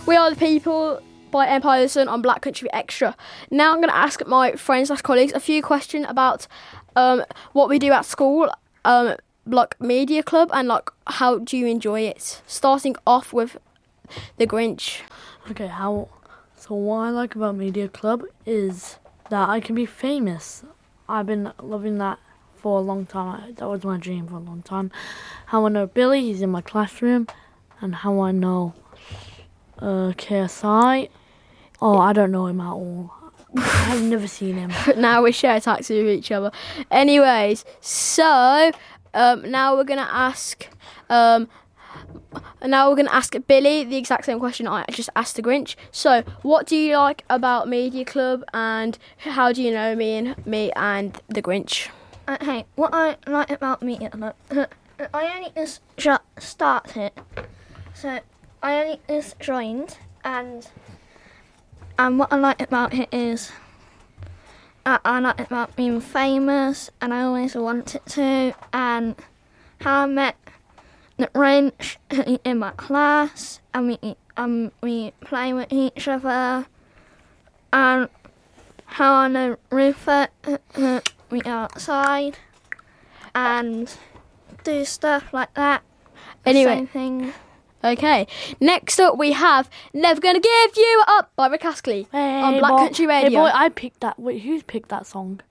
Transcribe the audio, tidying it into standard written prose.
We Are the People by Empire of the Sun on Black Country Extra. Now I'm going to ask my friends / colleagues a few questions about what we do at school, like media club, and like how do you enjoy it. Starting off with the Grinch. Okay, so what I like about media club is that I can be famous. I've been loving that for a long time. That was my dream for a long time. How I know Billy, he's in my classroom, and how I know KSI. Oh, I don't know him at all. I've never seen him. Now we share a taxi with each other. Anyways, so now we're gonna ask Billy the exact same question I just asked the Grinch. So, what do you like about Media Club, and how do you know me and the Grinch? Okay, what I like about Media Club, I only just started, so I only just joined, and what I like about it is I like about being famous, and I always wanted to, and how I met the Grinch in my class, and we play with each other, and how I know Rupert, we go outside and do stuff like that. Anyway. Same thing. Okay, next up we have Never Gonna Give You Up by Rick Astley on Black Country Radio. Hey boy, I picked that. Wait, who's picked that song?